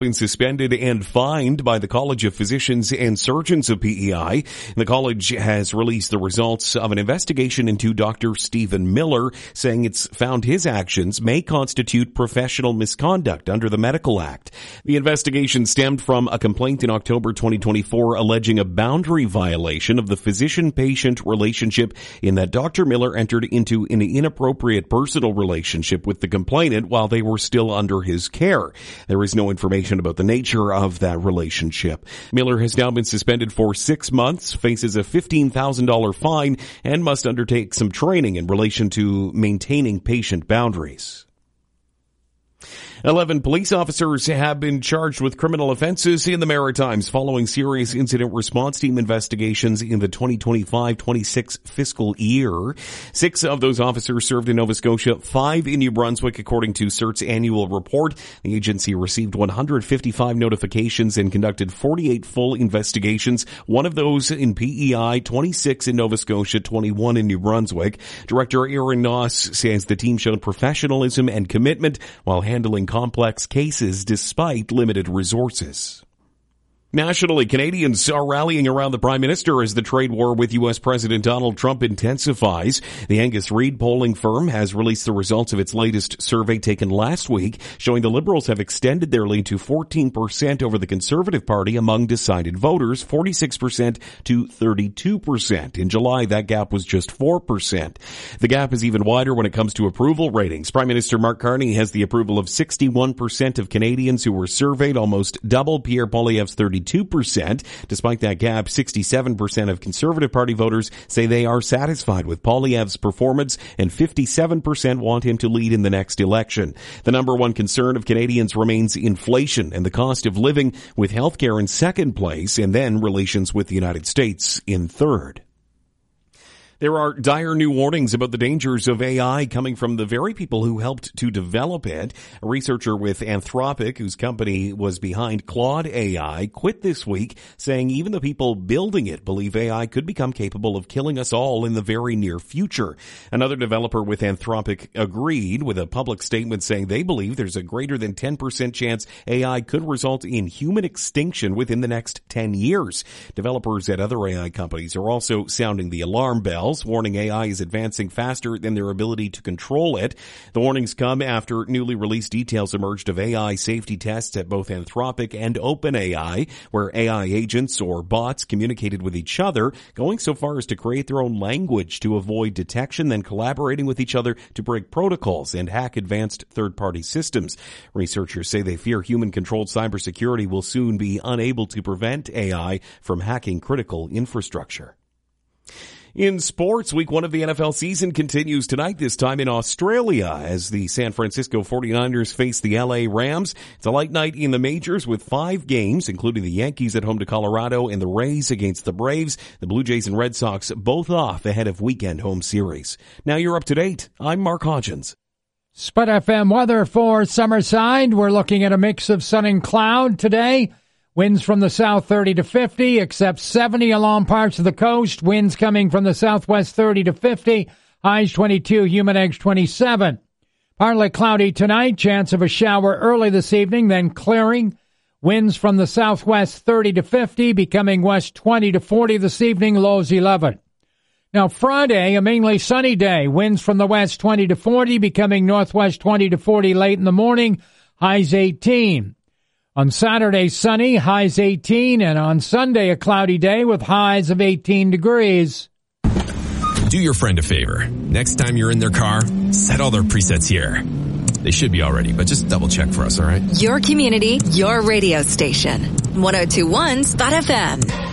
Been suspended and fined by the College of Physicians and Surgeons of PEI. The college has released the results of an investigation into Dr. Stephen Miller, saying it's found his actions may constitute professional misconduct under the Medical Act. The investigation stemmed from a complaint in October 2024 alleging a boundary violation of the physician-patient relationship in that Dr. Miller entered into an inappropriate personal relationship with the complainant while they were still under his care. There is no information about the nature of that relationship. Miller has now been suspended for 6 months, faces a $15,000 fine, and must undertake some training in relation to maintaining patient boundaries. 11 police officers have been charged with criminal offenses in the Maritimes following serious incident response team investigations in the 2025-26 fiscal year. 6 of those officers served in Nova Scotia, 5 in New Brunswick, according to CERT's annual report. The agency received 155 notifications and conducted 48 full investigations, one of those in PEI, 26 in Nova Scotia, 21 in New Brunswick. Director Aaron Noss says the team showed professionalism and commitment while handling complex cases despite limited resources. Nationally, Canadians are rallying around the Prime Minister as the trade war with U.S. President Donald Trump intensifies. The Angus Reid polling firm has released the results of its latest survey taken last week, showing the Liberals have extended their lead to 14% over the Conservative Party among decided voters, 46% to 32%. In July, that gap was just 4%. The gap is even wider when it comes to approval ratings. Prime Minister Mark Carney has the approval of 61% of Canadians who were surveyed, almost double Pierre Poilievre's 32%. Despite that gap, 67% of Conservative Party voters say they are satisfied with Poilievre's performance, and 57% want him to lead in the next election. The number one concern of Canadians remains inflation and the cost of living, with healthcare in second place, and then relations with the United States in third. There are dire new warnings about the dangers of AI coming from the very people who helped to develop it. A researcher with Anthropic, whose company was behind Claude AI, quit this week, saying even the people building it believe AI could become capable of killing us all in the very near future. Another developer with Anthropic agreed with a public statement saying they believe there's a greater than 10% chance AI could result in human extinction within the next 10 years. Developers at other AI companies are also sounding the alarm bell, warning AI is advancing faster than their ability to control it. The warnings come after newly released details emerged of AI safety tests at both Anthropic and OpenAI, where AI agents or bots communicated with each other, going so far as to create their own language to avoid detection, then collaborating with each other to break protocols and hack advanced third-party systems. Researchers say they fear human-controlled cybersecurity will soon be unable to prevent AI from hacking critical infrastructure. In sports, week 1 of the NFL season continues tonight, this time in Australia, as the San Francisco 49ers face the LA Rams. It's a light night in the majors with 5 games, including the Yankees at home to Colorado and the Rays against the Braves. The Blue Jays and Red Sox both off ahead of weekend home series. Now you're up to date. I'm Mark Hodgins. Spud FM weather for Summerside. We're looking at a mix of sun and cloud today. Winds from the south 30 to 50, except 70 along parts of the coast. Winds coming from the southwest 30 to 50, highs 22, humid edge 27. Partly cloudy tonight, chance of a shower early this evening, then clearing. Winds from the southwest 30 to 50, becoming west 20 to 40 this evening, lows 11. Now Friday, a mainly sunny day. Winds from the west 20 to 40, becoming northwest 20 to 40 late in the morning, highs 18. On Saturday, sunny, highs 18, and on Sunday, a cloudy day with highs of 18 degrees. Do your friend a favor. Next time you're in their car, set all their presets here. They should be already, but just double check for us, all right? Your community, your radio station. 102.1 Spud FM.